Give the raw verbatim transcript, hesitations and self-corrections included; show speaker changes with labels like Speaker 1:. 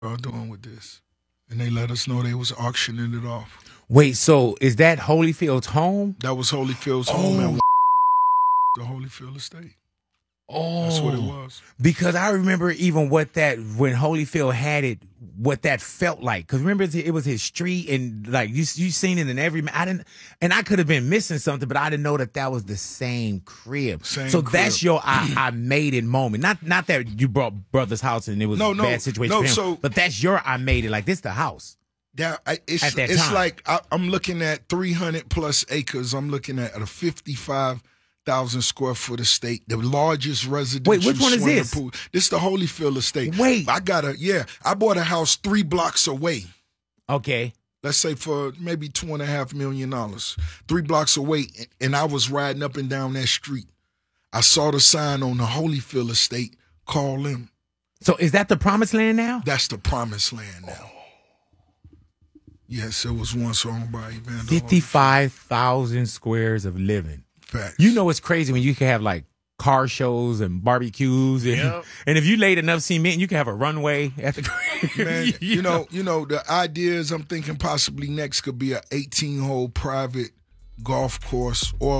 Speaker 1: Y'all doing with this? And they let us know they was auctioning it off.
Speaker 2: Wait, so is that Holyfield's home?
Speaker 1: That was Holyfield's
Speaker 2: oh.
Speaker 1: home at the Holyfield estate.
Speaker 2: Oh,
Speaker 1: that's what it was.
Speaker 2: Because I remember even what that when Holyfield had it, what that felt like. Because remember, it was his street, and like you, you seen it in every. I didn't, and I could have been missing something, but I didn't know that that was the same crib.
Speaker 1: Same
Speaker 2: so
Speaker 1: crib.
Speaker 2: That's your I, I made it moment. Not not that you brought brother's house and it was
Speaker 1: no,
Speaker 2: a
Speaker 1: no,
Speaker 2: bad situation
Speaker 1: no,
Speaker 2: for him,
Speaker 1: so,
Speaker 2: but that's your I made it. Like this, the house.
Speaker 1: Yeah, I, it's
Speaker 2: At that
Speaker 1: it's
Speaker 2: time.
Speaker 1: like I, I'm looking at three hundred plus acres. I'm looking at a fifty-five thousand square foot estate, the largest residential
Speaker 2: Wait, which one is
Speaker 1: swimming
Speaker 2: this?
Speaker 1: pool. This is the Holyfield estate.
Speaker 2: Wait,
Speaker 1: I got a yeah. I bought a house three blocks away.
Speaker 2: Okay.
Speaker 1: Let's say for maybe two and a half million dollars, three blocks away, and I was riding up and down that street. I saw the sign on the Holyfield estate. Call them.
Speaker 2: So is that the promised land now?
Speaker 1: That's the promised land now. Yes, it was once owned by Evander.
Speaker 2: Fifty-five thousand squares of living.
Speaker 1: Facts.
Speaker 2: You know it's crazy when you can have like car shows and barbecues, and,
Speaker 3: Yep.
Speaker 2: and if you laid enough cement, you can have a runway at the
Speaker 1: Man, you, you know, you know, the ideas I'm thinking possibly next could be an eighteen hole private golf course or